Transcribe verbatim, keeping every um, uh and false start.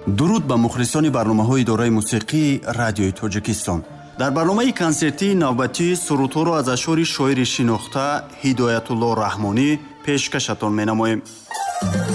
дуруд ба мухлисони барномаҳои идораи мусиқии радиои Тоҷикистон. дар барномаи консертии навбатии сурудҳоро аз ашъори шоири шинохта Ҳидоятулло Раҳмонӣ пешкашатон менамоем.